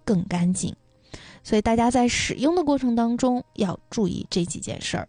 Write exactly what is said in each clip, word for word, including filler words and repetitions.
更干净。所以大家在使用的过程当中要注意这几件事儿。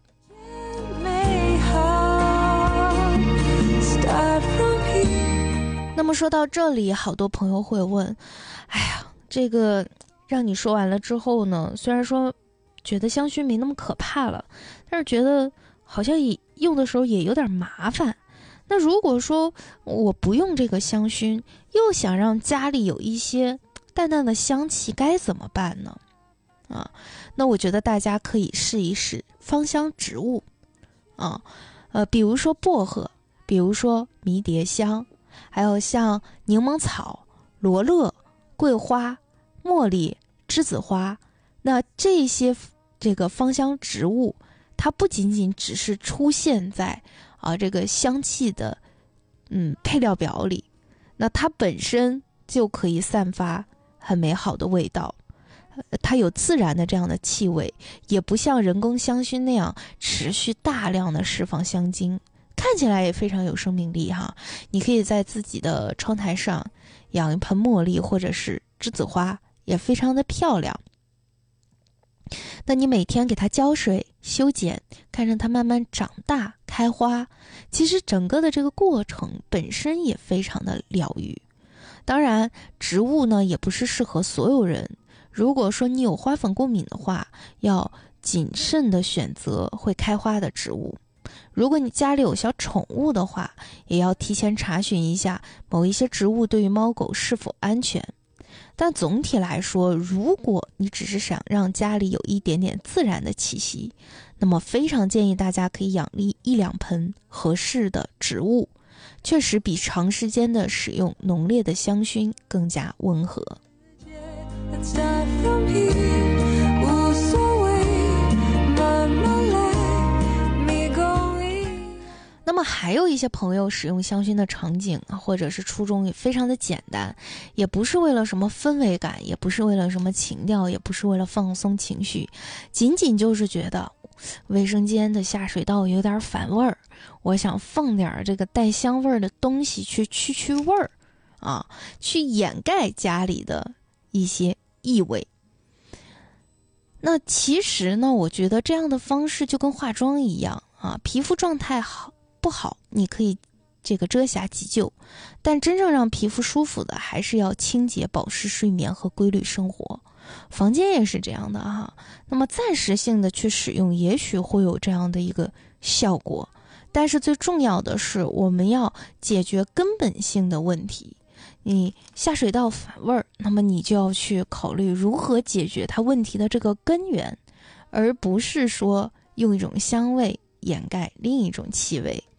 那么说到这里，好多朋友会问，哎呀，这个让你说完了之后呢，虽然说觉得香薰没那么可怕了，但是觉得好像也用的时候也有点麻烦。那如果说我不用这个香薰，又想让家里有一些淡淡的香气，该怎么办呢？啊，那我觉得大家可以试一试芳香植物啊，呃，比如说薄荷，比如说迷迭香，还有像柠檬草、罗勒、桂花、茉莉、栀子花。那这些这个芳香植物，它不仅仅只是出现在啊这个香气的嗯配料表里，那它本身就可以散发很美好的味道。它有自然的这样的气味，也不像人工香薰那样持续大量的释放香精，看起来也非常有生命力哈。你可以在自己的窗台上养一盆茉莉或者是栀子花，也非常的漂亮。那你每天给它浇水修剪，看着它慢慢长大开花，其实整个的这个过程本身也非常的疗愈。当然植物呢也不是适合所有人，如果说你有花粉过敏的话，要谨慎的选择会开花的植物。如果你家里有小宠物的话，也要提前查询一下某一些植物对于猫狗是否安全。但总体来说，如果你只是想让家里有一点点自然的气息，那么非常建议大家可以养立一两盆合适的植物，确实比长时间的使用浓烈的香薰更加温和。那么还有一些朋友使用香薰的场景或者是初衷也非常的简单，也不是为了什么氛围感，也不是为了什么情调，也不是为了放松情绪，仅仅就是觉得卫生间的下水道有点反味儿，我想放点这个带香味儿的东西去去去味儿啊，去掩盖家里的一些异味。那其实呢，我觉得这样的方式就跟化妆一样啊，皮肤状态好不好，你可以这个遮瑕急救，但真正让皮肤舒服的，还是要清洁、保湿、睡眠和规律生活。房间也是这样的哈。那么暂时性的去使用，也许会有这样的一个效果，但是最重要的是，我们要解决根本性的问题。你下水道反味儿，那么你就要去考虑如何解决它问题的这个根源，而不是说用一种香味掩盖另一种气味。